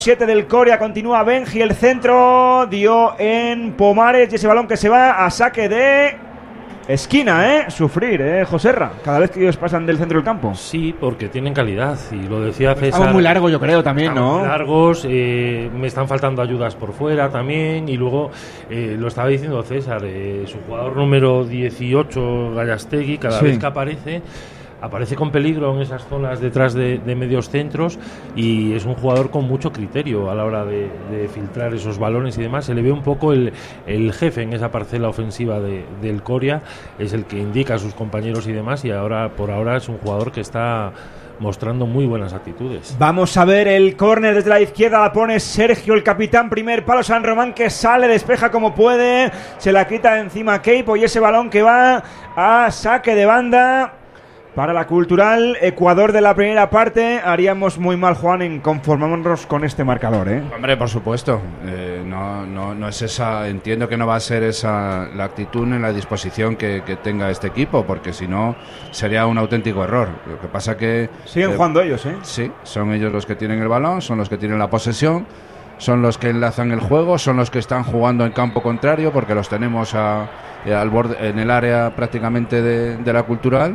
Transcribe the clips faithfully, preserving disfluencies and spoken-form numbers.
siete del Coria, continúa Benji, el centro dio en Pomares y ese balón que se va a saque de esquina, ¿eh? Sufrir, ¿eh, Joserra? Cada vez que ellos pasan del centro del campo. Sí, porque tienen calidad y lo decía César. Estamos muy largos, yo creo, también, ¿no? Muy largos, eh, me están faltando ayudas por fuera también y luego eh, lo estaba diciendo César, eh, su jugador número dieciocho, Gallastegui, cada sí. vez que aparece... Aparece con peligro en esas zonas detrás de, de medios centros y es un jugador con mucho criterio a la hora de, de filtrar esos balones y demás. Se le ve un poco el, el jefe en esa parcela ofensiva de, del Coria, es el que indica a sus compañeros y demás, y ahora por ahora es un jugador que está mostrando muy buenas actitudes. Vamos a ver el córner desde la izquierda, la pone Sergio, el capitán, primer palo, San Román que sale, despeja como puede, se la quita encima Keipo y ese balón que va a saque de banda para la Cultural. Ecuador de la primera parte. Haríamos muy mal, Juan, en conformarnos con este marcador, ¿eh? Hombre, por supuesto. Eh, no, no, no es esa. Entiendo que no va a ser esa la actitud ni la disposición que, que tenga este equipo, porque si no sería un auténtico error. Lo que pasa que siguen eh, jugando ellos, ¿eh? Sí, son ellos los que tienen el balón, son los que tienen la posesión, son los que enlazan el juego, son los que están jugando en campo contrario, porque los tenemos a, al borde, en el área prácticamente de, de la Cultural.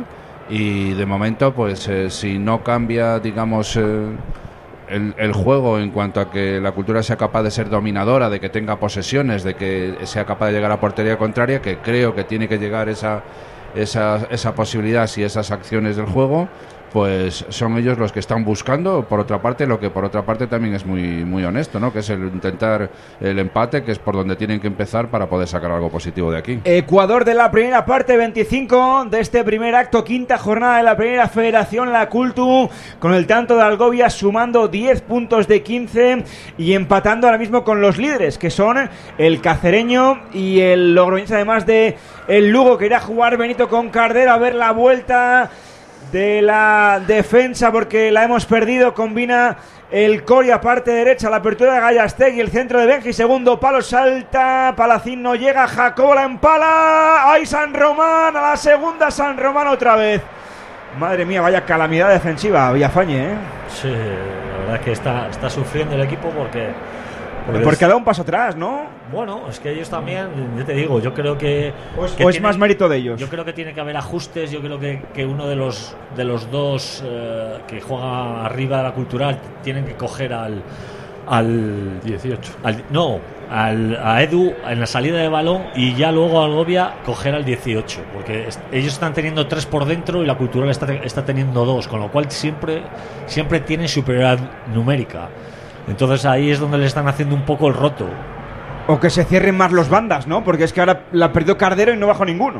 Y de momento, pues eh, si no cambia, digamos, eh, el, el juego en cuanto a que la Cultura sea capaz de ser dominadora, de que tenga posesiones, de que sea capaz de llegar a portería contraria, que creo que tiene que llegar esa, esa, esa posibilidad si esas acciones del juego, pues son ellos los que están buscando, por otra parte, lo que por otra parte también es muy, muy honesto, ¿no? Que es el intentar el empate, que es por donde tienen que empezar para poder sacar algo positivo de aquí. Ecuador de la primera parte, veinticinco de este primer acto, quinta jornada de la primera federación, la Cultu, con el tanto de Algovia sumando diez puntos de quince y empatando ahora mismo con los líderes, que son el Cacereño y el Logroñés, además de el Lugo, que irá a jugar Benito con Cardero a ver la vuelta de la defensa porque la hemos perdido. Combina el Coria, parte derecha, la apertura de Gallastegui, el centro de Benji, segundo palo, salta Palacín, no llega, Jacobo la empala, ¡ay, San Román! A la segunda, San Román otra vez. Madre mía, vaya calamidad defensiva Villafañe, ¿eh? Sí, la verdad es que está, está sufriendo el equipo porque... Porque, porque da un paso atrás, ¿no? Bueno, es que ellos también, yo te digo, yo creo que... O es, que o es tiene, más mérito de ellos. Yo creo que tiene que haber ajustes, yo creo que, que uno de los de los dos eh, que juega arriba de la Cultural tienen que coger al... al dieciocho. Al, no, al, a Edu en la salida de balón y ya luego a Algovia coger al dieciocho, porque es, ellos están teniendo tres por dentro y la Cultural está, está teniendo dos, con lo cual siempre, siempre tienen superioridad numérica. Entonces ahí es donde le están haciendo un poco el roto. O que se cierren más los bandas, ¿no? Porque es que ahora la perdió Cardero y no bajó ninguno.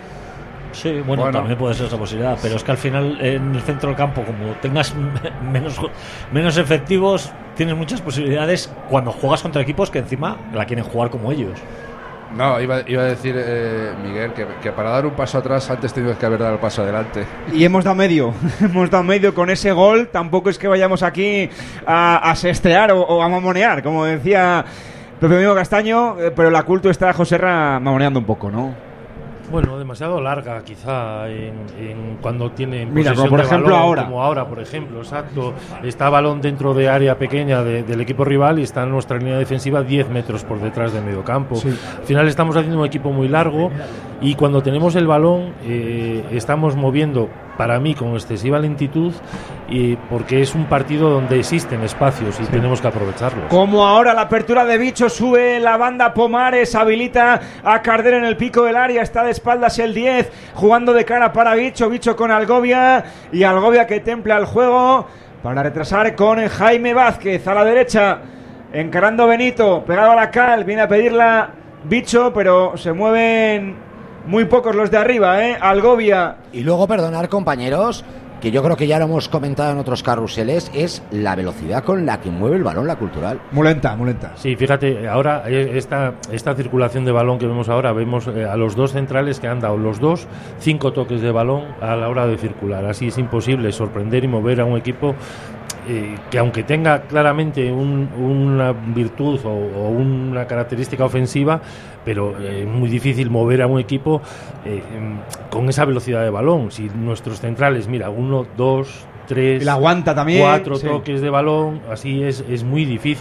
Sí, bueno, bueno, también puede ser esa posibilidad, pero es que al final en el centro del campo, como tengas menos, menos efectivos, tienes muchas posibilidades cuando juegas contra equipos que encima la quieren jugar como ellos. No, iba, iba a decir, eh, Miguel, que, que para dar un paso atrás antes teníamos que haber dado el paso adelante. Y hemos dado medio, hemos dado medio con ese gol. Tampoco es que vayamos aquí a, a sestear o, o a mamonear, como decía Pepe Domingo Castaño, eh, pero la Cultu está, Joserra, mamoneando un poco, ¿no? Bueno, demasiado larga quizá en, en cuando tiene Mira, como por ejemplo balón, ahora. Como ahora, por ejemplo, exacto. Está balón dentro de área pequeña de, del equipo rival y está en nuestra línea defensiva diez metros por detrás del medio campo. Sí. Al final estamos haciendo un equipo muy largo y cuando tenemos el balón eh, estamos moviendo, para mí, con excesiva lentitud, y porque es un partido donde existen espacios y sí. tenemos que aprovecharlos. Como ahora la apertura de Bicho, sube la banda Pomares, habilita a Cardero en el pico del área, está de espaldas el diez, jugando de cara para Bicho, Bicho con Algovia, y Algovia que templa el juego para retrasar con Jaime Vázquez a la derecha, encarando Benito, pegado a la cal, viene a pedirla Bicho, pero se mueven muy pocos los de arriba, ¿eh? Algovia. Y luego, perdonar, compañeros, que yo creo que ya lo hemos comentado en otros carruseles, es la velocidad con la que mueve el balón la Cultural. Muy lenta, muy lenta. Sí, fíjate, ahora esta, esta circulación de balón que vemos ahora, vemos eh, a los dos centrales que han dado los dos cinco toques de balón a la hora de circular. Así es imposible sorprender y mover a un equipo eh, que aunque tenga claramente un, una virtud o, o una característica ofensiva, pero es eh, muy difícil mover a un equipo eh, con esa velocidad de balón. Si nuestros centrales, mira, uno, dos, tres, y la aguanta también, cuatro sí. toques de balón, así es, es muy difícil.